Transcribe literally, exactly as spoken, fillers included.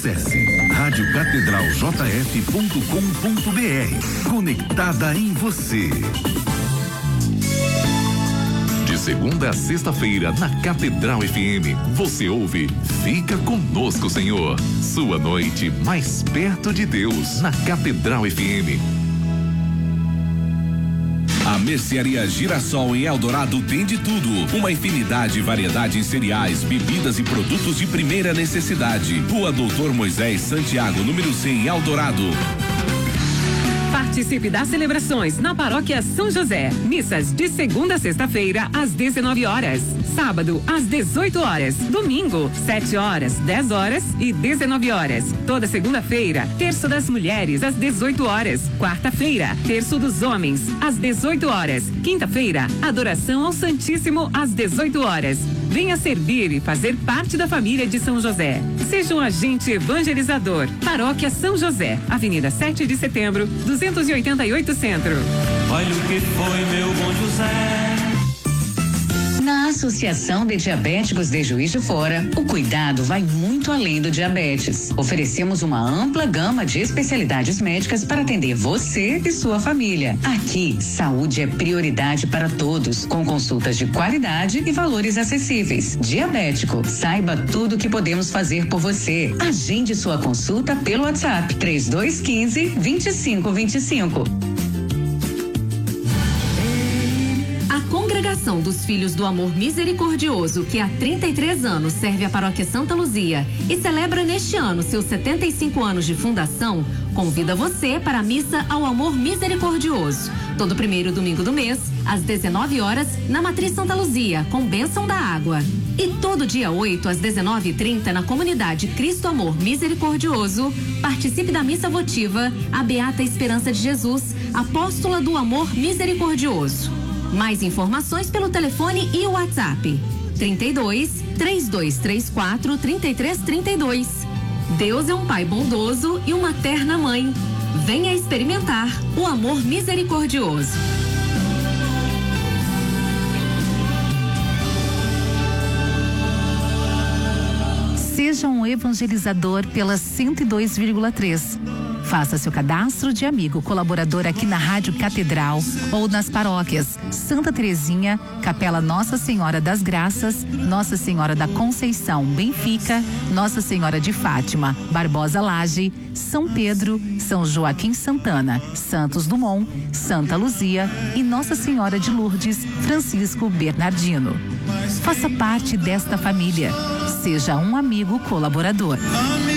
Acesse rádio catedral j f ponto com ponto b r. Conectada em você. De segunda a sexta-feira, na Catedral F M, você ouve Fica Conosco, Senhor. Sua noite mais perto de Deus, na Catedral F M. A Mercearia Girassol em Eldorado tem de tudo. Uma infinidade e variedade em cereais, bebidas e produtos de primeira necessidade. Rua Doutor Moisés Santiago, número cem, em Eldorado. Participe das celebrações na Paróquia São José. Missas de segunda a sexta-feira, às dezenove horas. Sábado, às dezoito horas. Domingo, sete horas, dez horas e dezenove horas. Toda segunda-feira, terço das mulheres, às dezoito horas. Quarta-feira, terço dos homens, às dezoito horas. Quinta-feira, adoração ao Santíssimo, às dezoito horas. Venha servir e fazer parte da família de São José. Seja um agente evangelizador. Paróquia São José, Avenida sete de Setembro, duzentos e oitenta e oito Centro. Olha o que foi, meu bom José. Na Associação de Diabéticos de Juiz de Fora, o cuidado vai muito além do diabetes. Oferecemos uma ampla gama de especialidades médicas para atender você e sua família. Aqui, saúde é prioridade para todos, com consultas de qualidade e valores acessíveis. Diabético, saiba tudo o que podemos fazer por você. Agende sua consulta pelo WhatsApp três dois um cinco, dois cinco dois cinco. Congregação dos Filhos do Amor Misericordioso, que há trinta e três anos serve a Paróquia Santa Luzia e celebra neste ano seus setenta e cinco anos de fundação, convida você para a Missa ao Amor Misericordioso. Todo primeiro domingo do mês, às dezenove horas, na Matriz Santa Luzia, com bênção da água. E todo dia oito, às dezenove e trinta, na comunidade Cristo Amor Misericordioso, participe da missa votiva A Beata Esperança de Jesus, Apóstola do Amor Misericordioso. Mais informações pelo telefone e o WhatsApp trinta e dois, três dois três quatro, trinta e três trinta e dois. Deus é um Pai bondoso e uma terna mãe. Venha experimentar o amor misericordioso. Seja um evangelizador pela cento e dois vírgula três. Faça seu cadastro de amigo colaborador aqui na Rádio Catedral ou nas paróquias Santa Terezinha, Capela Nossa Senhora das Graças, Nossa Senhora da Conceição, Benfica, Nossa Senhora de Fátima, Barbosa Laje, São Pedro, São Joaquim Santana, Santos Dumont, Santa Luzia e Nossa Senhora de Lourdes, Francisco Bernardino. Faça parte desta família. Seja um amigo colaborador. Amém.